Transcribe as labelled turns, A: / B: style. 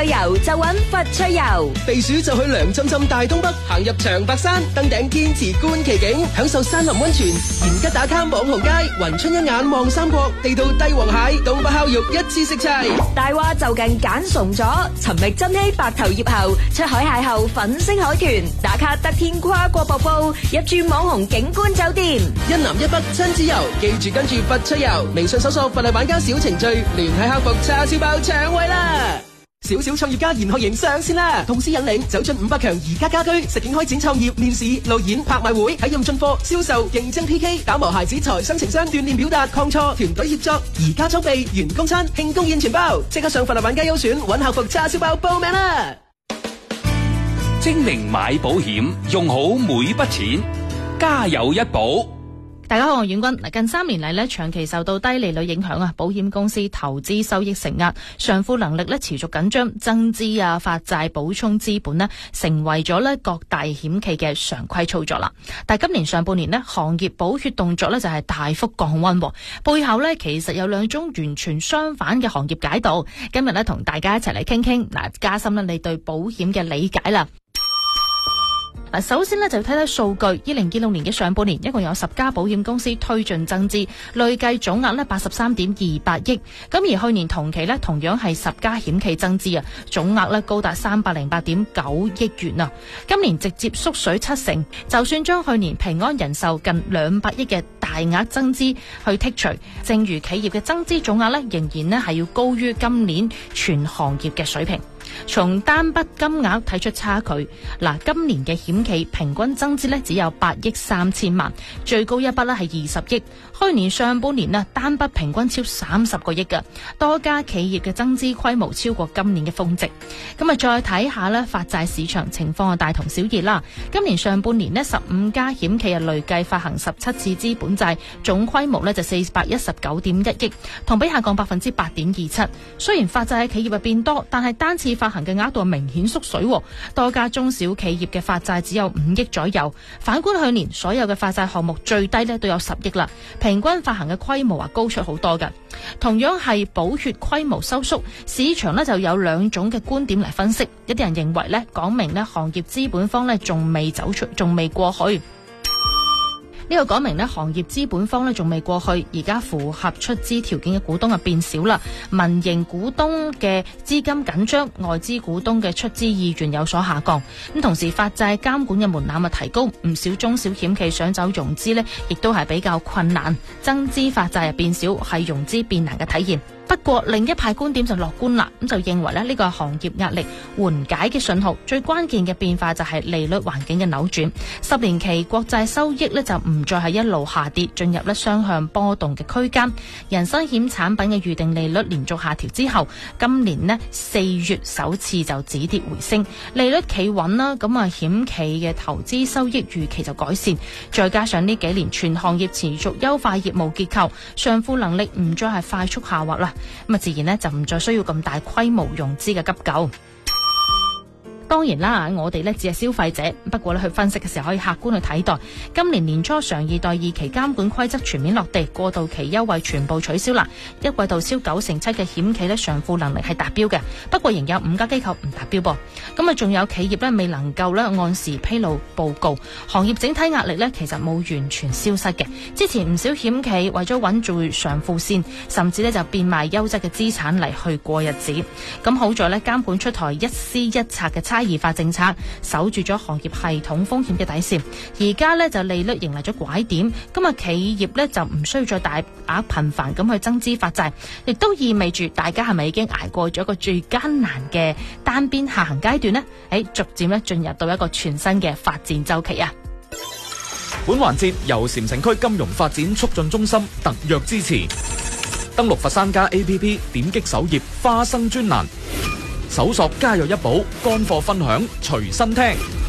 A: 旅遊就揾佛趣遊。
B: 避暑就去涼浸浸大東北，行入長白山，登頂天池觀奇景，享受山林溫泉，延吉打卡網紅街，雲春一眼望三國，地道帝王蟹，東北烤肉一次食齊。
A: 大話就近揀崇咗，尋覓珍稀白頭葉後，出海邂逅粉星海豚，打卡得天跨過瀑布，入住網紅景觀酒店，
B: 一南一北親子遊，記住跟住佛趣遊，微信搜索佛系玩家小程序，聯繫客服叉燒包搶位啦！小小創業家研學營上線啦，同時引領走進500強宜家家居，實景開展創業面試、路演、拍賣會，體驗進貨、銷售、競爭 PK， 打磨孩子財商情商，鍛鍊表達抗挫，團隊協作，宜家裝備、員工餐、慶功宴全包，即刻上佛系玩家優選揾客服叉燒包報名啦！
C: 精明買保險，用好每筆錢，家有一保。
D: 大家好，我係阮君。近3年嚟咧，長期受到低利率影響啊，保險公司投資收益承壓，償付能力咧持續緊張，增資啊、發債補充資本咧，成為咗咧各大險企嘅常規操作啦。但係今年上半年咧，行業補血動作咧就係大幅降溫，背後咧其實有2種完全相反嘅行業解讀。今日咧同大家一齊嚟傾傾，加深咧你對保險嘅理解啦。首先呢，就要睇睇數據。2026年嘅上半年，一共有10家保險公司推進增資，累計總額呢83.28億。咁而去年同期呢，同樣係10家險企增資啊，總額呢高達308.9億元啊。今年直接縮水70%，就算將去年平安人壽近200億嘅大額增資去剔除，正如企業嘅增資總額呢，仍然呢係要高於今年全行業嘅水平。從單筆金額睇出差距，今年嘅險企平均增資只有8億3千萬，最高一筆係20億。去年上半年單筆平均超30個億嘅，多家企業嘅增資規模超過今年嘅峰值。咁再睇下發債市場情況大同小異啦。今年上半年15家險企累計發行17次資本債，總規模就419.1億，同比下降8.27%。雖然發債喺企業入變多，但係單次發行嘅額度明顯縮水，多家中小企業嘅發債只有5億左右。反觀去年所有嘅發債項目最低都有10億啦，平均發行嘅規模高出好多㗎。同樣係補血規模收縮，市場就有2種嘅觀點嚟分析。一啲人認為講明行業資本方仲未走出，仲未過去。呢個講明行業資本方仲未過去，而家符合出資條件嘅股東變少啦，民營股東嘅資金緊張，外資股東嘅出資意願有所下降。咁同時發債監管嘅門檻提高，唔少中小險企想走融資亦都係比較困難，增資發債變少係融資變難嘅體現。不過另一派觀點就樂觀啦，咁就認為呢個行業壓力緩解嘅信號，最關鍵嘅變化就係利率環境嘅扭轉。10年期國債收益就唔再係一路下跌，進入雙向波動嘅區間。人身險產品嘅預定利率連續下調之後，今年4月首次就止跌回升，利率企穩啦。咁險企嘅投資收益預期就改善，再加上呢幾年全行業持續優化業務結構，償付能力唔再係快速下滑啦。咁自然就唔再需要咁大規模融資嘅急救。當然啦，我哋只係消費者，不過去分析嘅時候可以客觀去睇待。今年年初常二代2期監管規則全面落地，過渡期優惠全部取消啦。一季度銷97%嘅險企償付能力係達標嘅，不過仍有5家機構唔達標噃。咁仲有企業未能夠按時披露報告，行業整體壓力其實冇完全消失嘅。之前唔少險企為咗穩住償付線，甚至就變賣優質嘅資產嚟去過日子。咁好在監管出台一絲一拆嘅差異化政策，守住咗行業系統風險嘅底線。而家就利率迎嚟咗拐點，咁企業就唔需要再大額頻繁咁去增資發債，亦都意味住大家係咪已經捱過咗一個最艱難嘅單邊下行階段呢？逐漸進入到一個全新嘅發展週期啊！
E: 本環節由禪城區金融發展促進中心特約支持。登錄佛山家 APP， 點擊首頁花生專欄，搜索家有一寶，乾貨分享隨身聽。